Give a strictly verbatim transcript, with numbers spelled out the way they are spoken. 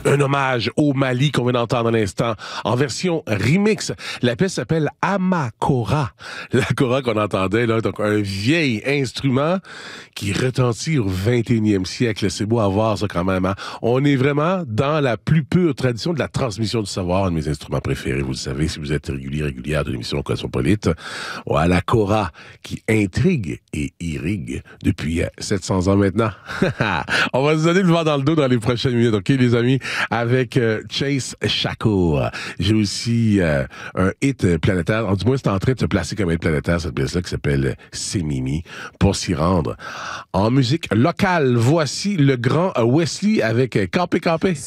Un hommage au Mali qu'on vient d'entendre à l'instant en version remix. La pièce s'appelle Amakora. La kora qu'on entendait, là, donc un vieil instrument qui retentit au vingt et unième siècle. C'est beau à voir ça quand même. Hein? On est vraiment dans la plus pure tradition de la transmission du savoir, un de mes instruments préférés, vous le savez, si vous êtes régulier, régulière de l'émission Cosmopolite. Ouais, la kora qui intrigue et irrigue depuis sept cents ans maintenant. On va se donner le vent dans le dos dans les prochaines minutes, ok les amis, avec euh, Chase Shakur. J'ai aussi euh, un hit planétaire, du moins c'est en train de se placer comme hit planétaire, cette pièce-là qui s'appelle C'est Mimi, pour s'y rendre. En musique locale, voici le grand Wesley avec Campé Campé.